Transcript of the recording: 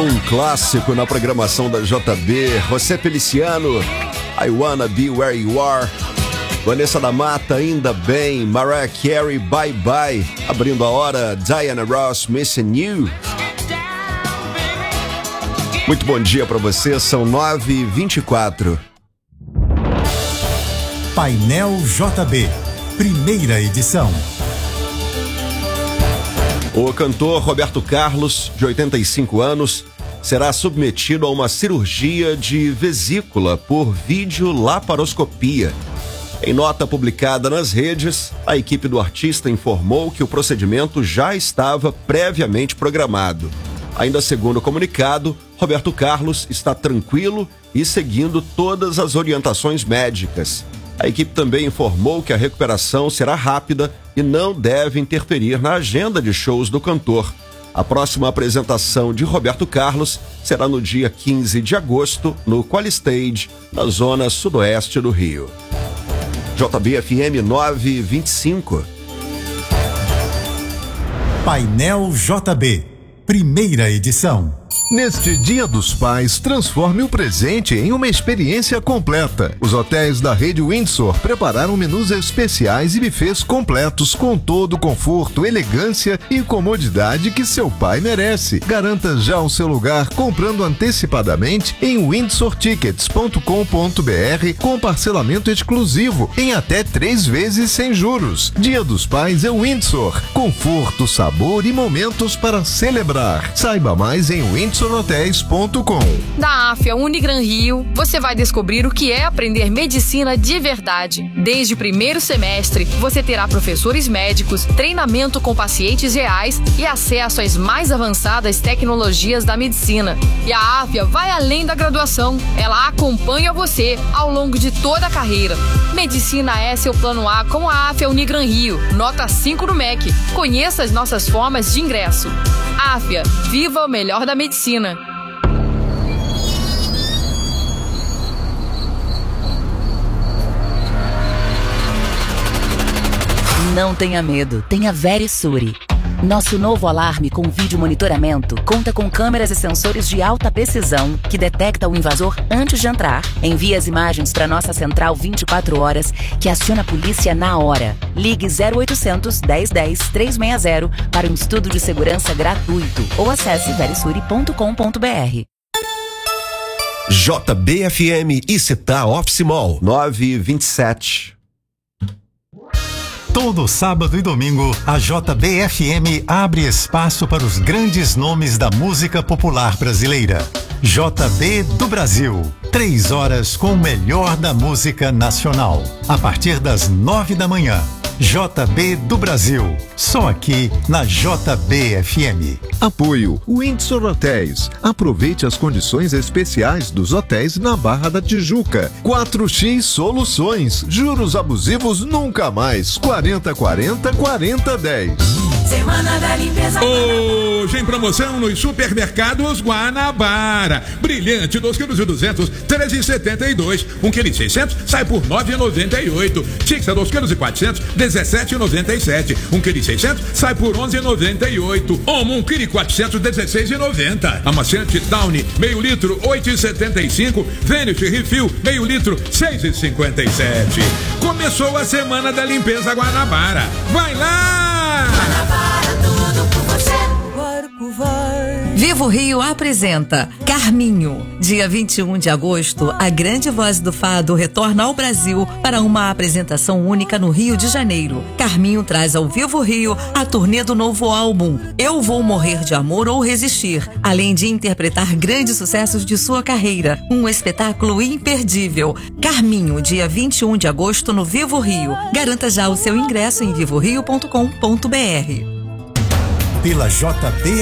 Um clássico na programação da JB. José Feliciano, I Wanna Be Where You Are. Vanessa da Mata, Ainda Bem. Mariah Carey, Bye Bye. Abrindo a hora, Diana Ross, Missing You. Muito bom dia para você, são 9h24. Painel JB, primeira edição. O cantor Roberto Carlos, de 85 anos, será submetido a uma cirurgia de vesícula por videolaparoscopia. Em nota publicada nas redes, a equipe do artista informou que o procedimento já estava previamente programado. Ainda segundo o comunicado, Roberto Carlos está tranquilo e seguindo todas as orientações médicas. A equipe também informou que a recuperação será rápida e não deve interferir na agenda de shows do cantor. A próxima apresentação de Roberto Carlos será no dia 15 de agosto, no Qualistage, na zona sudoeste do Rio. JB-FM 925. Painel JB, primeira edição. Neste Dia dos Pais, transforme o presente em uma experiência completa. Os hotéis da rede Windsor prepararam menus especiais e buffets completos com todo o conforto, elegância e comodidade que seu pai merece. Garanta já o seu lugar comprando antecipadamente em windsortickets.com.br com parcelamento exclusivo em até 3 vezes sem juros. Dia dos Pais é Windsor. Conforto, sabor e momentos para celebrar. Saiba mais em windsorhotels.com. Da AFIA Unigran Rio, você vai descobrir o que é aprender medicina de verdade. Desde o primeiro semestre, você terá professores médicos, treinamento com pacientes reais e acesso às mais avançadas tecnologias da medicina. E a AFIA vai além da graduação. Ela acompanha você ao longo de toda a carreira. Medicina é seu plano A com a AFIA Unigran Rio. Nota 5 no MEC. Conheça as nossas formas de ingresso. AFIA, viva o melhor da medicina. Não tenha medo, tenha Verisure. Nosso novo alarme com vídeo monitoramento conta com câmeras e sensores de alta precisão que detecta o invasor antes de entrar. Envia as imagens para nossa central 24 horas que aciona a polícia na hora. Ligue 0800 1010 360 para um estudo de segurança gratuito ou acesse verisure.com.br. JBFM e Città Office Mall 9h27. Todo sábado e domingo, a JBFM abre espaço para os grandes nomes da música popular brasileira. JB do Brasil. 3 horas com o melhor da música nacional. A partir das 9 da manhã. JB do Brasil. Só aqui na JBFM. Apoio Windsor Hotels. Aproveite as condições especiais dos hotéis na Barra da Tijuca. 4x Soluções. Juros abusivos nunca mais. 4040-4010. Semana da Limpeza. Hoje em promoção nos supermercados Guanabara. Brilhante 2,2 kg, 13,72. 1,6 kg sai por 9,98. Tixa 2,4 kg, 17,97. 1,6 kg sai por 11,98. Omo 1,4 kg, 16,90. Amaciante Downy meio litro, 8,75. Vênus Refil meio litro, 6,57. Começou a Semana da Limpeza Guanabara. Vai lá! Guanabara, tudo por você. Barco vai. Vivo Rio apresenta Carminho. Dia 21 de agosto, a grande voz do fado retorna ao Brasil para uma apresentação única no Rio de Janeiro. Carminho traz ao Vivo Rio a turnê do novo álbum Eu Vou Morrer de Amor ou Resistir, além de interpretar grandes sucessos de sua carreira. Um espetáculo imperdível. Carminho, dia 21 de agosto no Vivo Rio. Garanta já o seu ingresso em vivorio.com.br. Pela JB